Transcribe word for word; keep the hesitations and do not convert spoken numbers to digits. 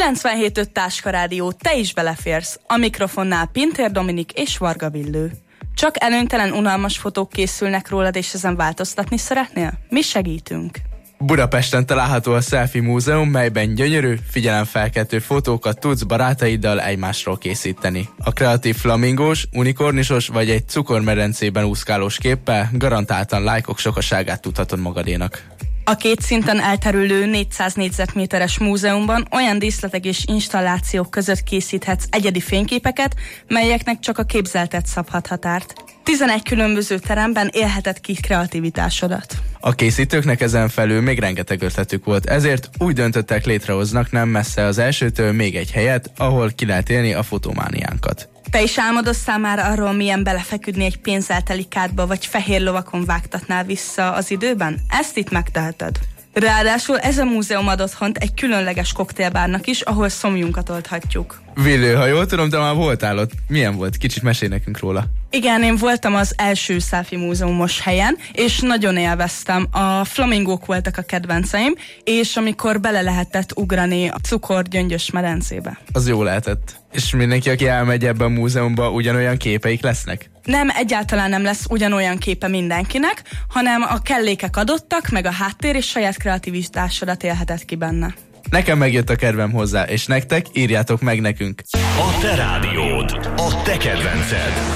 kilencvenhét öt Táska Rádió, te is beleférsz. A mikrofonnál Pintér Dominik és Varga Villő. Csak előnytelen, unalmas fotók készülnek rólad, és ezen változtatni szeretnél? Mi segítünk. Budapesten található a Selfie Múzeum, melyben gyönyörű, figyelemfelkeltő fotókat tudsz barátaiddal egymásról készíteni. A kreatív flamingós, unikornisos vagy egy cukormedencében úszkálós képpel garantáltan lájkok sokaságát tudhatod magadénak. A két szinten elterülő négyszáz négyzetméteres múzeumban olyan díszletek és installációk között készíthetsz egyedi fényképeket, melyeknek csak a képzeltet szabhat határt. tizenegy különböző teremben élheted ki kreativitásodat. A készítőknek ezen felül még rengeteg ötletük volt, ezért úgy döntöttek, létrehoznak nem messze az elsőtől még egy helyet, ahol ki lehet élni a fotomániánkat. Te is álmodoztál már arról, milyen belefeküdni egy pénzelteli kádba, vagy fehér lovakon vágtatnál vissza az időben? Ezt itt megteheted. Ráadásul ez a múzeum ad otthont egy különleges koktélbárnak is, ahol szomjunkat oldhatjuk. Villő, ha jól tudom, te már voltál ott. Milyen volt? Kicsit mesélj nekünk róla. Igen, én voltam az első selfie múzeumos helyen, és nagyon élveztem. A flamingók voltak a kedvenceim, és amikor bele lehetett ugrani a cukorgyöngyös medencébe. Az jó lehetett. És mindenki, aki elmegy ebbe a múzeumba, ugyanolyan képeik lesznek? Nem, egyáltalán nem lesz ugyanolyan képe mindenkinek, hanem a kellékek adottak, meg a háttér, és saját kreativitásodat élheted ki benne. Nekem megjött a kedvem hozzá, és nektek írjátok meg nekünk. A te rádiód, a te kedvenced.